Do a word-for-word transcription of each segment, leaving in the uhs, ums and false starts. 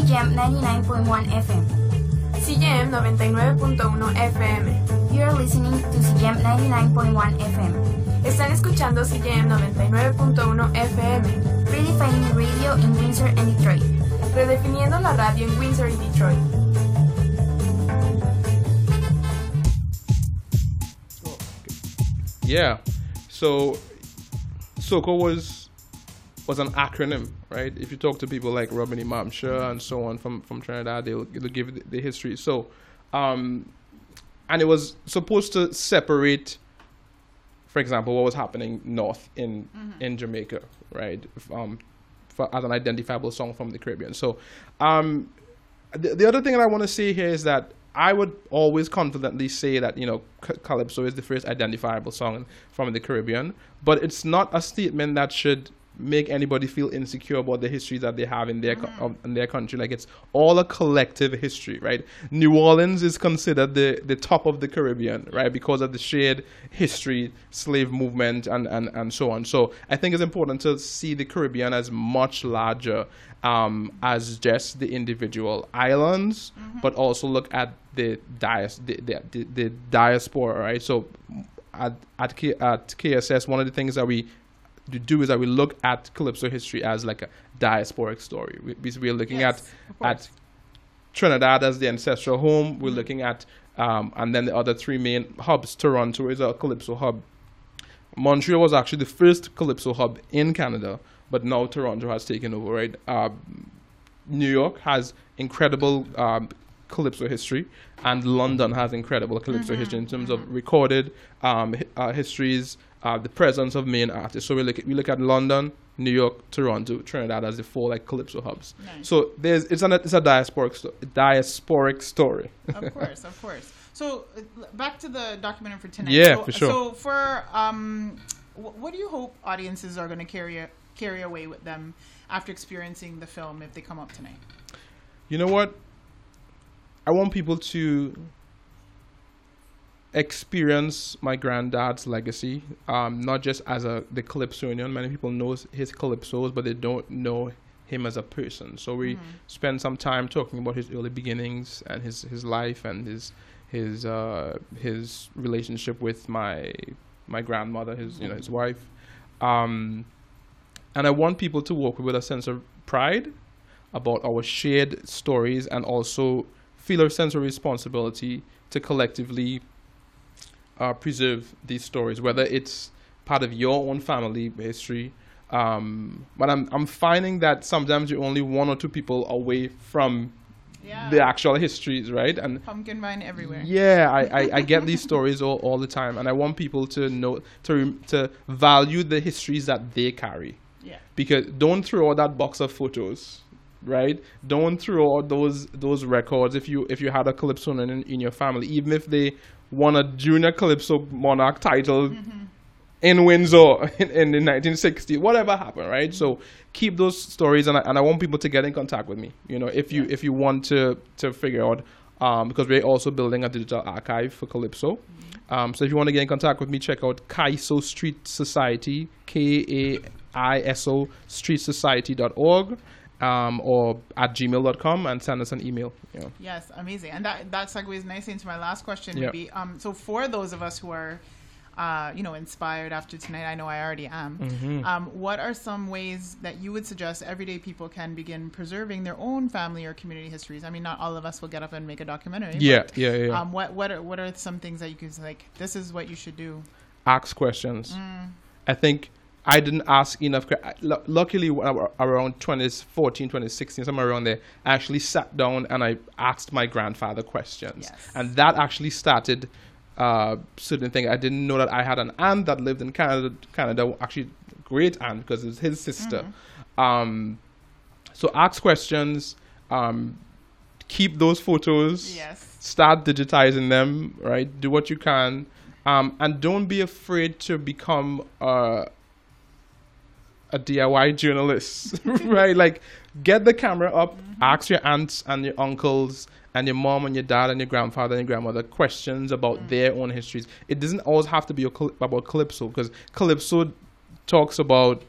J M ninety-nine point one F M. C J M noventa y nueve punto uno F M. You are listening to C J M ninety-nine point one F M. Están escuchando C J M noventa y nueve punto uno F M. Redefining radio in Windsor and Detroit. Redefiniendo la radio en Windsor y Detroit. Yeah, so SOCO was was an acronym, right? If you talk to people like Robin Imam Shah and so on from, from Trinidad, they'll, they'll give the, the history. So, um, and it was supposed to separate, for example, what was happening north in mm-hmm. in Jamaica, right? Um, for, as an identifiable song from the Caribbean. So, um, the, the other thing that I want to say here is that I would always confidently say that, you know, C- Calypso is the first identifiable song from the Caribbean, but it's not a statement that should make anybody feel insecure about the history that they have in their co- of, in their country. Like, it's all a collective history, right? New Orleans is considered the, the top of the Caribbean, right? Because of the shared history, slave movement, and, and, and so on. So I think it's important to see the Caribbean as much larger um, as just the individual islands, mm-hmm. but also look at the, dias- the, the, the, the diaspora, right? So at, at, K- at K S S, one of the things that we to do is that we look at Calypso history as like a diasporic story. We, we're looking yes, at at Trinidad as the ancestral home. We're mm-hmm. looking at, um, and then the other three main hubs. Toronto is a Calypso hub. Montreal was actually the first Calypso hub in Canada, but now Toronto has taken over, right? Uh, New York has incredible um, Calypso history, and London has incredible Calypso mm-hmm. history in terms mm-hmm. of recorded um, hi- uh, histories, Uh, the presence of main artists. So we look at, we look at London, New York, Toronto, Trinidad as the four like Calypso hubs. Nice. So there's it's an it's a diasporic sto- diasporic story. Of course, of course. So uh, back to the documentary for tonight. Yeah, so, for sure. So for um, w- what do you hope audiences are going to carry carry away with them after experiencing the film if they come up tonight? You know what? I want people to experience my granddad's legacy, um, not just as a the Calypsonian. Many people know his Calypsos, but they don't know him as a person. So we mm-hmm. spend some time talking about his early beginnings and his, his life and his his uh, his relationship with my my grandmother, his you know his wife, um, and I want people to walk with a sense of pride about our shared stories and also feel a sense of responsibility to collectively Uh, preserve these stories, whether it's part of your own family history. Um, but I'm I'm finding that sometimes you're only one or two people away from yeah. the actual histories, right? And pumpkin vine everywhere. Yeah, I, I, I get these stories all, all the time, and I want people to know to rem- to value the histories that they carry. Yeah. Because don't throw out that box of photos, right? Don't throw out those those records if you if you had a Calypsonian in, in your family, even if they won a junior Calypso monarch title mm-hmm. in Windsor in, in the nineteen sixties, whatever happened, right? Mm-hmm. So keep those stories, and I, and I want people to get in contact with me. You know, if you yeah. if you want to to figure out, um, because we're also building a digital archive for Calypso. Mm-hmm. Um, so if you want to get in contact with me, check out Kaiso Street Society, K A I S O Street Society dot org. Um, or at gmail dot com and send us an email. You know. Yes, amazing. And that, that segues nicely into my last question. Yep. Would be, um, so for those of us who are, uh, you know, inspired after tonight, I know I already am, mm-hmm. um, what are some ways that you would suggest everyday people can begin preserving their own family or community histories? I mean, not all of us will get up and make a documentary. Yeah, but, yeah, yeah. Um, what, what, are, what are some things that you can say, like, this is what you should do? Ask questions. Mm. I think I didn't ask enough. L- luckily, around twenty fourteen, twenty sixteen, somewhere around there, I actually sat down and I asked my grandfather questions. Yes. And that actually started uh, certain things. I didn't know that I had an aunt that lived in Canada, Canada actually great aunt, because it was his sister. Mm-hmm. Um, so ask questions, um, keep those photos, yes. start digitizing them, right? Do what you can. Um, and don't be afraid to become uh, a D I Y journalist, right? Like, get the camera up, mm-hmm. ask your aunts and your uncles and your mom and your dad and your grandfather and your grandmother questions about mm-hmm. their own histories. It doesn't always have to be a, about Calypso, because Calypso talks about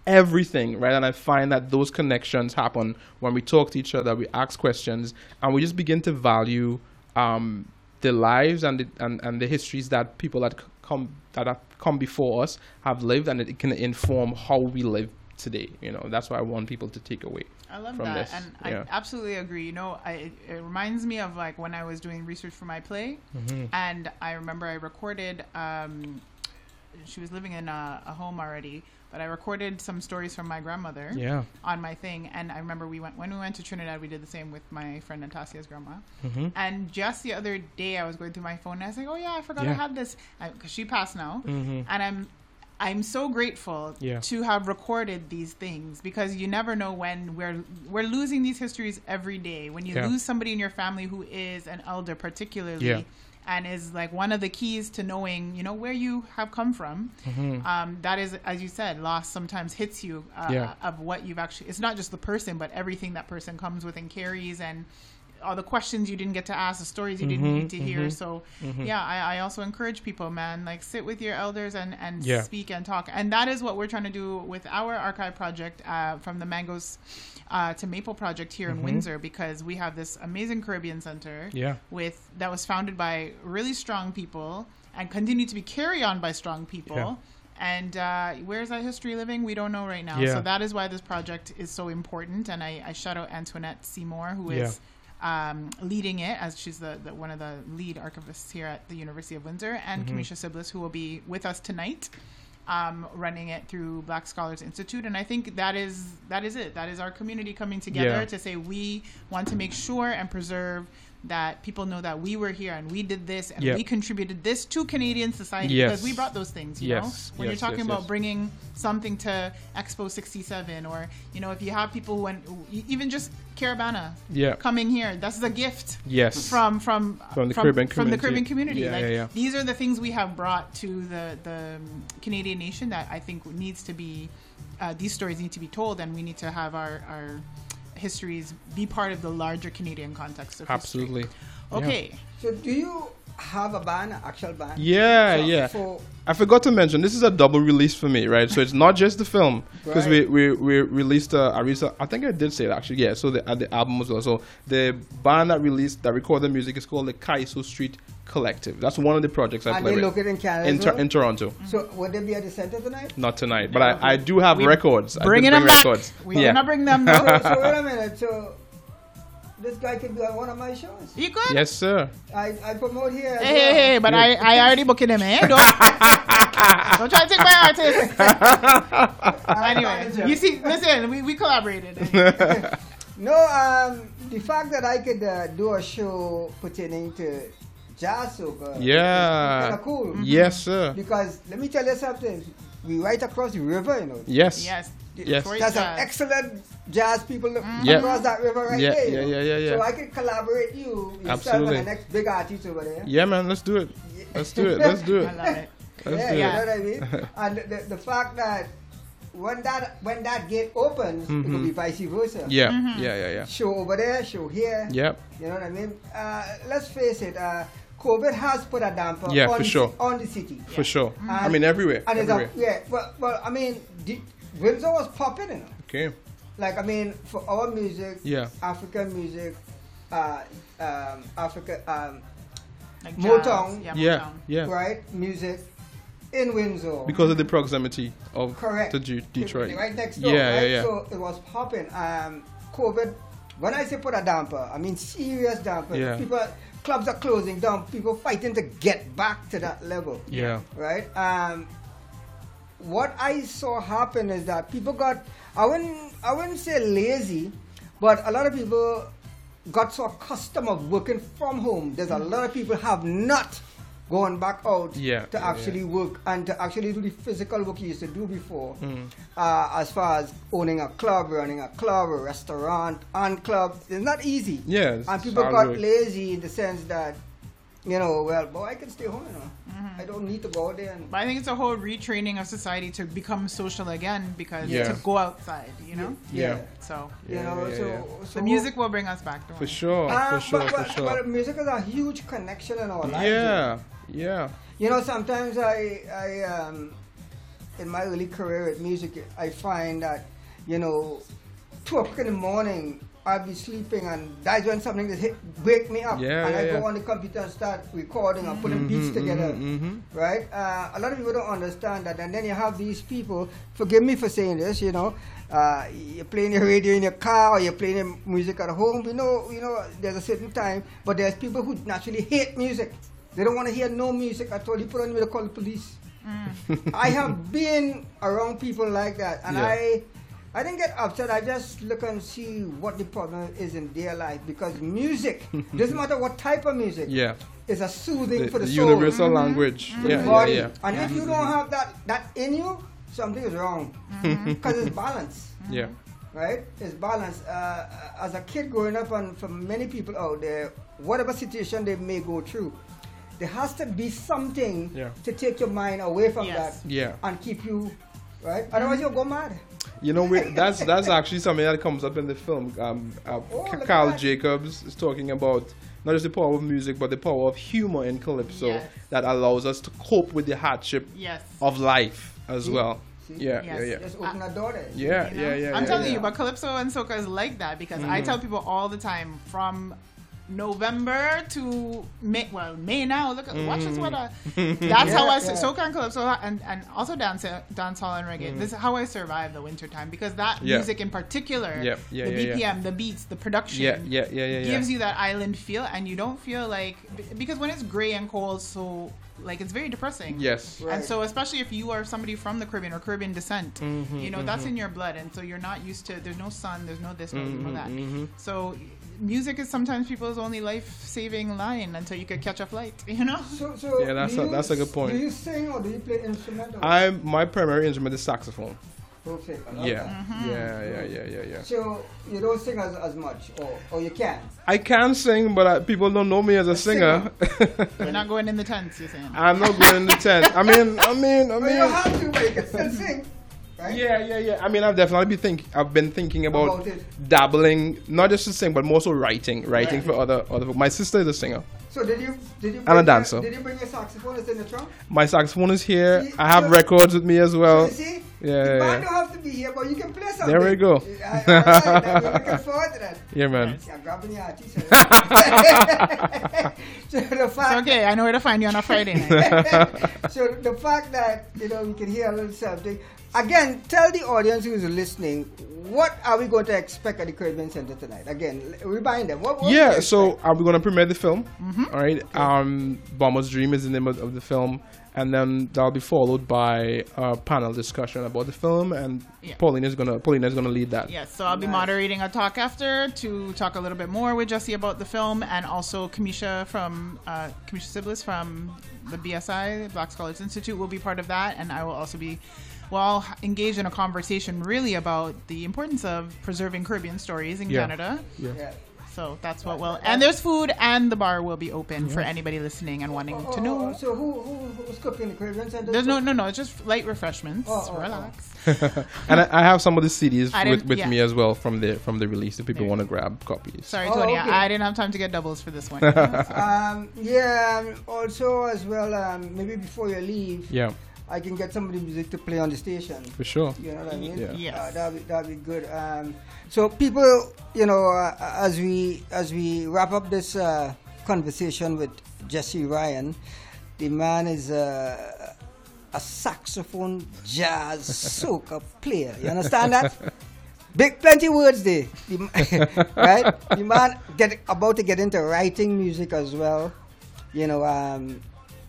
everything, right? And I find that those connections happen when we talk to each other, we ask questions, and we just begin to value um, the lives and the, and, and the histories that people that c- come that have come before us have lived, and it can inform how we live today. You know, that's what I want people to take away. I love from that, this. and Yeah. I absolutely agree. You know, I, it, it reminds me of like when I was doing research for my play, Mm-hmm. and I remember I recorded. Um, she was living in a, a home already, but I recorded some stories from my grandmother Yeah. on my thing. And I remember we went when we went to Trinidad, we did the same with my friend Natasia's grandma. Mm-hmm. And just the other day, I was going through my phone, and I was like, "Oh yeah, I forgot I Yeah. had this," because she passed now, Mm-hmm. and I'm. I'm so grateful Yeah. to have recorded these things, because you never know when we're we're losing these histories every day. When you Yeah. lose somebody in your family who is an elder, particularly, Yeah. and is like one of the keys to knowing, you know, where you have come from. Mm-hmm. Um, that is, as you said, loss sometimes hits you uh, Yeah. of what you've actually. It's not just the person, but everything that person comes with and carries, and all the questions you didn't get to ask, the stories you didn't Mhm, need to hear. mhm, So mhm. yeah, I, I also encourage people, man, like sit with your elders and, and Yeah. speak and talk. And that is what we're trying to do with our archive project uh, from the Mangoes uh, to Maple project here Mhm. in Windsor, because we have this amazing Caribbean center Yeah. with that was founded by really strong people and continue to be carried on by strong people. Yeah. And uh, where's that history living? We don't know right now. Yeah. So that is why this project is so important. And I, I shout out Antoinette Seymour, who Yeah. is um, leading it, as she's the, the one of the lead archivists here at the University of Windsor, and Mhm. Kamisha Siblis, who will be with us tonight, um, running it through Black Scholars Institute. And I think that is that is it. That is our community coming together Yeah. to say we want to make sure and preserve that people know that we were here and we did this and Yep. we contributed this to Canadian society, Yes. because we brought those things, you Yes. know? When Yes, you're talking yes, about yes. bringing something to Expo sixty-seven, or, you know, if you have people when, even just Caravana Yeah. coming here, that's the gift Yes. from from From the from, Caribbean from the community. Caribbean community. Yeah, like yeah, yeah. these are the things we have brought to the the um, Canadian nation that I think needs to be. Uh, these stories need to be told, and we need to have our our histories be part of the larger Canadian context of Absolutely. history. Okay. So do you have a band, an actual band? Yeah, So- yeah. So I forgot to mention, this is a double release for me, right? So it's not just the film, because Right. we, we we released a, a recent, I think I did say that actually, yeah. So the uh, the album as well. So the band that released that recorded music is called the Kaiso Street Collective. That's one of the projects I and play they with located in Canada. in, as Tor- well? in Toronto. So would they be at the center tonight? Not tonight, but I, I do have We- records. I did Bringing bring them back. records. We're yeah. gonna bring them. so, though. so wait a minute. So this guy could be on one of my shows. You could. Yes, sir. I, I promote here. as Hey, hey, well. hey! But I, I already booking him, eh? Don't, don't try to take my artist. Anyway, you see, listen, we, we collaborated. No, um, the fact that I could uh, do a show pertaining to jazz soca Yeah. is kind of cool. Yes, sir. Because let me tell you something. We right across the river, you know. Yes. Yes. Yes. Detroit There's some jazz. excellent jazz people Yeah. across that river right Yeah, there. you yeah, know. yeah, yeah, yeah. So I could collaborate you, yourself, Absolutely. and the next big artist over there. Yeah, man. Let's do it. Let's do it. Let's do I it. love it. Let's yeah, do you it. know what I mean? And the, the fact that when that when that gate opens, it Mhm. could be vice versa. Yeah. Mm-hmm. Yeah. Yeah. Yeah. Show over there, show here. Yep. You know what I mean? Uh, let's face it, uh, COVID has put a damper Yeah, on, for the, sure. on the city. For sure. I And- mean, everywhere. And it's Everywhere. a, yeah, well, well, I mean, the, Windsor was popping, you know. Okay. Like, I mean, for our music, Yeah. African music, uh, um, Africa, um, Like Motown. jazz. Yeah. Motown. Yeah. right, music in Windsor. Because of the proximity of Correct. to De- Detroit. Right next door, Yeah, right? yeah, yeah. So it was popping. Um, COVID, when I say put a damper, I mean serious damper. Yeah. People, clubs are closing down, people fighting to get back to that level. Yeah. Right? Um, what I saw happen is that people got, I wouldn't, I wouldn't say lazy, but a lot of people got so accustomed of working from home. There's a lot of people have not gone back out Yeah, to yeah, actually yeah. work and to actually do the physical work you used to do before. Mm. Uh, as far as owning a club, running a club, a restaurant, and club, it's not easy. Yeah, it's And people hard got work. lazy in the sense that, you know, well, boy, I can stay home, you know. Mm-hmm. I don't need to go out there. And, But I think it's a whole retraining of society to become social again, because Yeah. to go outside, you know. Yeah. So you Yeah, know, yeah, so, yeah. so the music will bring us back. Don't For worry. sure. Uh, For sure. but, For but, sure. but music is a huge connection in our lives. Yeah. Yeah. You know, sometimes I, I, um, in my early career with music, I find that, you know, two o'clock in the morning, I'll be sleeping, and that's when something just hit, wake me up, Yeah, and yeah, I yeah. go on the computer and start recording and putting Mhm, beats together, mhm, mhm. right? Uh, a lot of people don't understand that, and then you have these people. Forgive me for saying this, you know, uh, you're playing your radio in your car, or you're playing your music at home. We know, you know, there's a certain time, but there's people who naturally hate music. They don't want to hear no music at all. You put on, they call the police. I have been around people like that, and Yeah. I. I didn't get upset. I just look and see what the problem is in their life, because music, doesn't matter what type of music, Yeah. is a soothing The, for the, the soul, universal language. for Yeah, the yeah, body. yeah. And if you don't have that that in you, something is wrong, because it's balance, Yeah. right? It's balance. Uh, as a kid growing up, and for many people out there, whatever situation they may go through, there has to be something Yeah. to take your mind away from Yes. that Yeah. and keep you right. Otherwise, you'll go mad. You know, we, that's that's actually something that comes up in the film. Um, uh, Oh, look at Carl that. Jacobs is talking about not just the power of music, but the power of humor in calypso Yes. that allows us to cope with the hardship Yes. of life as See? well. See? Yeah, Yes. yeah, yeah, Just open a door there. yeah, You know? yeah, yeah. I'm yeah, telling yeah. you, but calypso and soca is like that, because I tell people all the time, from November to May, well, May now. Look, at watch this weather. That's how I Yeah, yeah. soca and calypso, and, and also dance dance hall and reggae. This is how I survive the winter time, because that Yeah. music in particular, Yeah, yeah, the yeah, yeah. B P M, the beats, the production, Yeah, yeah, yeah, yeah, yeah. gives you that island feel, and you don't feel like, because when it's gray and cold, so like it's very depressing. Yes. Right. And so, especially if you are somebody from the Caribbean or Caribbean descent, Mm-hmm, you know, that's in your blood. And so you're not used to, there's no sun, there's no this, no, Mm-hmm, no that. So music is sometimes people's only life-saving line until you could catch a flight, you know? So, so Yeah, that's do a- you that's a good point. Do you sing or do you play instrumental? I my primary instrument is saxophone. Perfect. I love Yeah, that. yeah, yeah, yeah, yeah, yeah. So you don't sing as, as much, or, or you can. I can sing, but I, people don't know me as a singer. We're not going in the tents, you're saying. I'm not going in the tent. I mean, I mean, I Well, you don't mean. have to, but you can still sing, right? Yeah, yeah, yeah. I mean, I've definitely been think. I've been thinking about, About it. dabbling, not just to sing, but more so writing, writing Right. for other other. My sister is a singer. So did you did you a bring your- dancer. Did you bring your saxophone? It's in the trunk. My saxophone is here. See, I have so- records with me as well. So you see, yeah, the yeah, band yeah. don't have to be here, but you can play something. There we go. Uh, all right, then we're looking forward to that. Yeah, man. See, I'm grabbing your t-shirt. so the It's fact okay, I know where to find you on a Friday night. so the fact that you know we can hear a little something. Again, tell the audience who's listening, what are we going to expect at the Caribbean Center tonight? Again, l- remind them. What, what Yeah, we so expect? uh, we're gonna premiere the film. All right. Um, Bomber's Dream is the name of, of the film, and then that'll be followed by a panel discussion about the film, and Yeah. Pauline is gonna Pauline is gonna lead that. Yes, so I'll be Nice. moderating a talk after to talk a little bit more with Jesse about the film, and also Kamisha from uh, Kamisha Siblis from the B S I, Black Scholars Institute, will be part of that, and I will also be well engaged in a conversation really about the importance of preserving Caribbean stories in Yeah. Canada. Yeah. So that's what will, and there's food, and the bar will be open for anybody listening and wanting Oh, to know. oh, so who, who who's cooking the Caribbean Center? There's no, no, no. It's just light refreshments. Oh, oh, oh. Relax. And I, I have some of the C Ds I with, didn't- with yeah. me as well from the from the release if people There. want to grab copies. Sorry, Oh, Tony. okay. I didn't have time to get doubles for this one. Um, yeah. um, Also, as well, um, maybe before you leave, Yeah, I can get some of the music to play on the station. for sure. You know what I mean? Yeah. Yes. Uh, that'd be that'd be good. Um, so people, you know, uh, as we as we wrap up this uh, conversation with Jesse Ryan, the man is uh, a saxophone jazz soca player. You understand that? Big plenty words there, The m- right? The man get about to get into writing music as well. You know, um,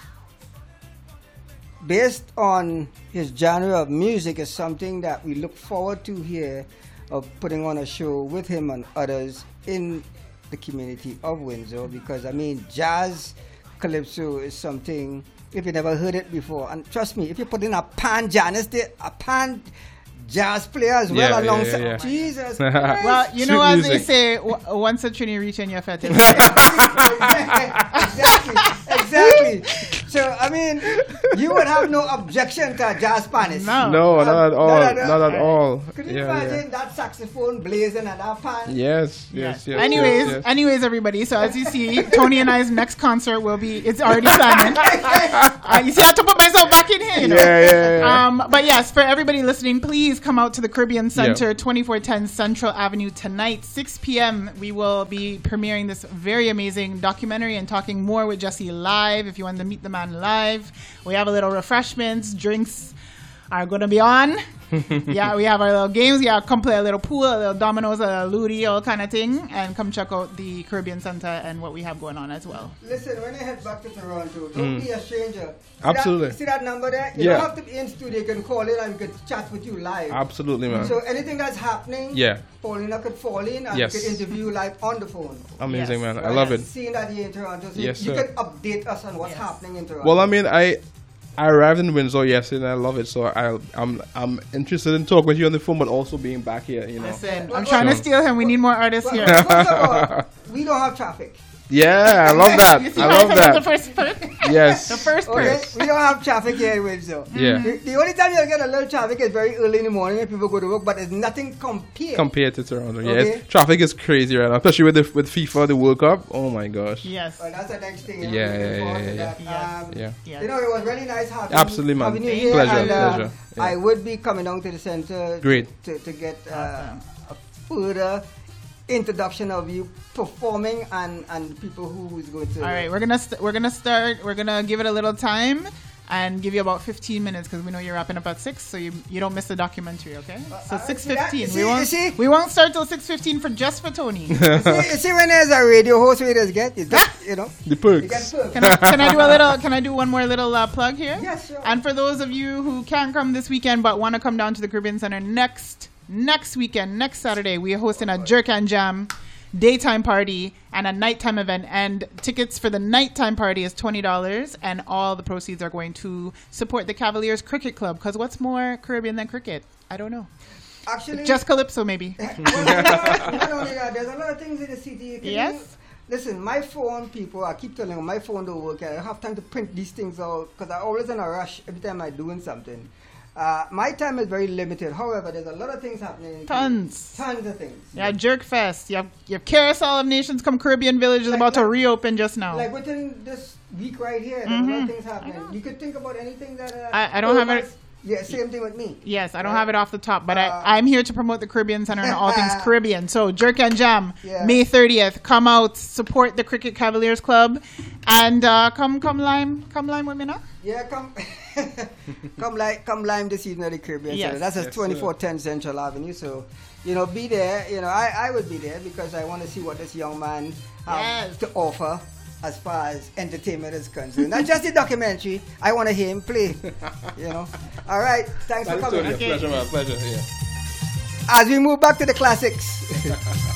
based on his genre of music is something that we look forward to here of putting on a show with him and others in the community of Windsor, because I mean jazz calypso is something, if you never heard it before, and trust me, if you put in a pan Janice there, a pan jazz player as well Yeah, yeah, alongside yeah, yeah. Jesus Christ. Well, you Sweet know, as music. they say, w- once a trini reach in your fetish. exactly, exactly. So, I mean, you would have no objection to a jazz pianist. No. No, not at all. not at Not all. at all. Could you Yeah, imagine yeah. that saxophone blazing at that pan? Yes, yes, yes. anyways, yes, yes. anyways, everybody. So as you see, Tony and I's next concert will be. It's already planning. uh, you see, I have to put myself back in here. You know? Yeah, yeah, yeah. Um, but yes, for everybody listening, please come out to the Caribbean Center, Yeah. twenty-four ten Central Avenue tonight, six p.m. We will be premiering this very amazing documentary and talking more with Jesse live. If you want to meet the man live, we have a little refreshments, drinks are going to be on. Yeah, we have our little games. Yeah, come play a little pool, a little dominoes, a little ludi, all kind of thing, and come check out the Caribbean Center and what we have going on as well. Listen, when you head back to Toronto, don't be a stranger. See Absolutely. That, see that number there? You Yeah. don't have to be in studio. You can call in and we can chat with you live. Absolutely, man. So anything that's happening, Yeah. Paulina could fall in and Yes. we could interview live on the phone. Amazing, Yes. man. I love it. Seeing that you're in Toronto, so Yes, you sir. can update us on what's Yes. happening in Toronto. Well, I mean, I I arrived in Windsor yesterday, and I love it. So I I'm I'm interested in talking with you on the phone, but also being back here. You know. Listen, Well, I'm trying to well, steal him. We need more artists Well, here. first of all, we don't have traffic. Yeah, I love that. You see I how love I said that's the that. first perk? Yes. The first Okay, perk. we don't have traffic here in Windsor. Yeah. The, the only time you'll get a little traffic is very early in the morning when people go to work, but it's nothing compared. Compared to Toronto, yeah, Okay. it's- traffic is crazy right now, especially with the, with FIFA, the World Cup. Oh my gosh. Yes. Well, that's the next thing. you know, Yeah, looking yeah, forward yeah, to yeah, that. yeah. Um, Yeah. Yes. You know, it was really nice having, Absolutely, man. having you Thank here. Pleasure, and, uh, pleasure. Yeah. I would be coming down to the center Great. to, to get uh, Awesome. a further introduction of you performing and, and people who is going to. All right, we're gonna st- we're gonna start. We're gonna give it a little time and give you about fifteen minutes because we know you're wrapping up at six, so you you don't miss the documentary. Okay, so uh, six see that? fifteen. You We see- won't you see? we won't start till six fifteen for just for Tony. You see, you see when there's a radio host, we just get, you, just, you know, The you get perks. perks. Can I, can I do a little? Can I do one more little uh, plug here? Yes, sure. And for those of you who can't come this weekend but want to come down to the Caribbean Center next next weekend, next Saturday, we are hosting a Jerk and Jam daytime party and a nighttime event. And tickets for the nighttime party is twenty dollars, and all the proceeds are going to support the Cavaliers Cricket Club. Because what's more Caribbean than cricket? I don't know. Actually, Just Calypso, maybe. well, not, not only that, there's a lot of things in the city. You can Yes? do- Listen, my phone, people, I keep telling them, my phone don't work. I don't have time to print these things out because I'm always in a rush every time I'm doing something. Uh, my time is very limited. However, there's a lot of things happening. Tons. Tons of things. Yeah, Jerk Fest. You have, you have Carousel of Nations come Caribbean Village is Like- about to like- reopen just now. Like within this week right here, there's a lot of things happening. You could think about anything that. Uh, Mm-hmm. I- I don't have it- urban- Yeah, same thing with me. Yes, I don't Right. have it off the top, but Uh, I, I'm here to promote the Caribbean Center and all things Caribbean. So, Jerk and Jam, Yeah. May thirtieth. Come out, support the Cricket Cavaliers Club, and uh, come, come lime, come lime with me now. Yeah, come, come like, come lime this evening at the Caribbean Yes. Center. That's at Yes, twenty-four ten Central Avenue. So, you know, be there. You know, I, I would be there because I want to see what this young man has Yes. to offer as far as entertainment is concerned. Not just the documentary. I want to hear him play. You know. All right. Thanks for Thanks, coming. Tony. Okay. Pleasure, man. Pleasure. Yeah. As we move back to the classics.